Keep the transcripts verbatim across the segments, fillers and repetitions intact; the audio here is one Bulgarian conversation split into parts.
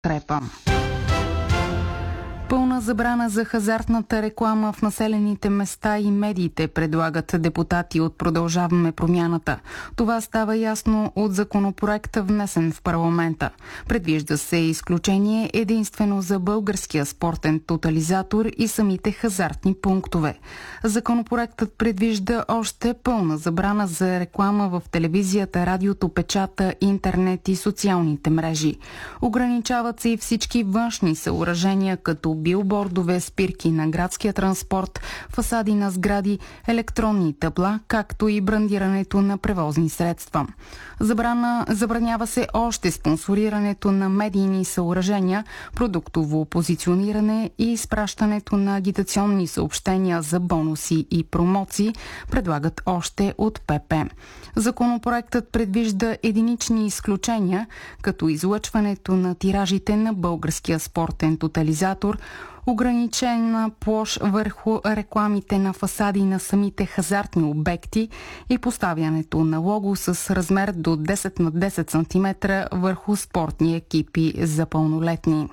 подкрепа. Пълна забрана за хазартната реклама в населените места и медиите, предлагат депутати от Продължаваме промяната. Това става ясно от законопроекта, внесен в парламента. Предвижда се изключение единствено за българския спортен тотализатор и самите хазартни пунктове. Законопроектът предвижда още пълна забрана за реклама в телевизията, радиото, печата, интернет и социалните мрежи. Ограничават се и всички външни съоръжения, като билбордове, спирки на градския транспорт, фасади на сгради, електронни табла, както и брандирането на превозни средства. Забрана, забранява се още спонсорирането на медийни съоръжения, продуктово позициониране и изпращането на агитационни съобщения за бонуси и промоции, предлагат още от ПП. Законопроектът предвижда единични изключения, като излъчването на тиражите на българския спортен тотализатор, ограничена площ върху рекламите на фасади на самите хазартни обекти и поставянето на лого с размер до десет на десет сантиметра върху спортни екипи за пълнолетни.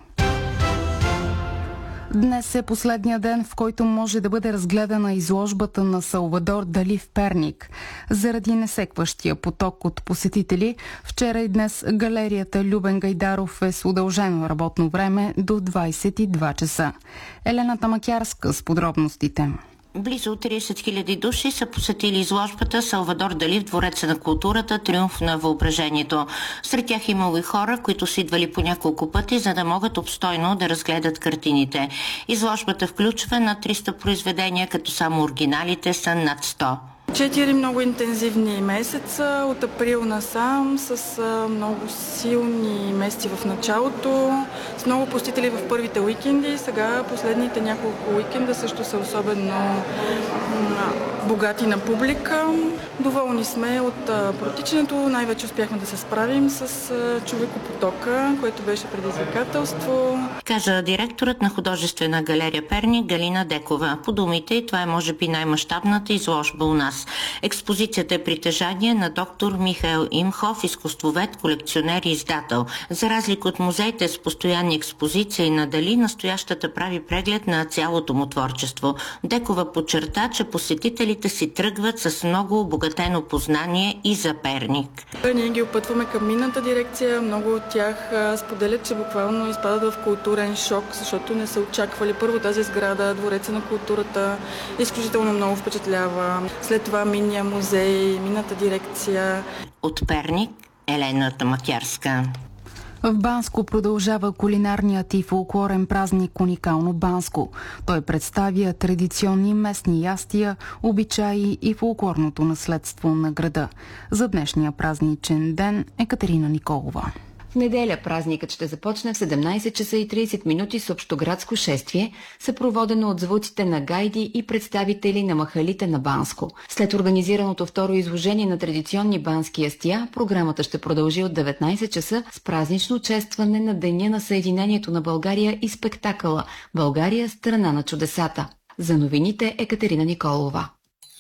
Днес е последния ден, в който може да бъде разгледана изложбата на Салвадор Дали в Перник. Заради несекващия поток от посетители, вчера и днес галерията Любен Гайдаров е с удължено работно време до двадесет и два часа. Елена Тамакярска с подробностите. Близо тридесет хиляди души са посетили изложбата Салвадор Дали в Двореца на културата «Триумф на въображението». Сред тях имало и хора, които са идвали по няколко пъти, за да могат обстойно да разгледат картините. Изложбата включва над триста произведения, като само оригиналите са над сто. Четири много интензивни месеца, от април насам, с много силни месеци в началото, с много посетители в първите уикенди. Сега последните няколко уикенда също са особено богати на публика. Доволни сме от протичането, най-вече успяхме да се справим с човекопотока, което беше предизвикателство. Каза директорът на художествена галерия Перник Галина Декова. По думите й, това е може би най-мащабната изложба у нас. Експозицията е притежание на доктор Михаил Имхов, изкуствовед, колекционер и издател. За разлика от музеите с постоянни експозиции на Дали, настоящата прави преглед на цялото му творчество. Декова подчерта, че посетителите си тръгват с много обогатено познание и за Перник. Ние ги опътваме към минната дирекция. Много от тях споделят, че буквално изпадат в културен шок, защото не са очаквали. Първо тази сграда, Двореца на културата, изключително много впечатлява. След това минния музей, минната дирекция. От Перник Елена Тамакярска. В Банско продължава кулинарният и фолклорен празник Уникално Банско. Той представя традиционни местни ястия, обичаи и фолклорното наследство на града. За днешния празничен ден Екатерина Николова. В неделя празникът ще започне в седемнадесет часа и тридесет минути с общоградско шествие, съпроводено от звуците на гайди и представители на махалите на Банско. След организираното второ изложение на традиционни бански ястия, програмата ще продължи от деветнадесет часа с празнично честване на Деня на Съединението на България и спектакъла «България – страна на чудесата». За новините Екатерина Николова.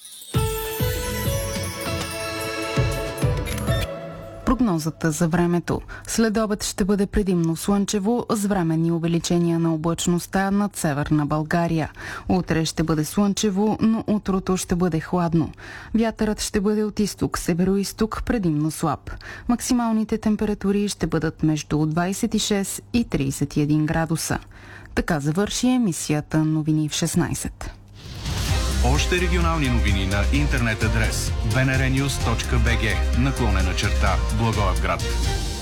Прогнозата за времето. Следобед ще бъде предимно слънчево, с временни увеличения на облачността над северна България. Утре ще бъде слънчево, но утрото ще бъде хладно. Вятърът ще бъде от изток, северо-изток, предимно слаб. Максималните температури ще бъдат между двадесет и шест и тридесет и един градуса. Така завърши емисията Новини в шестнадесет. Още регионални новини на интернет адрес би ен ар нюз точка би джи наклонена черта Благоевград.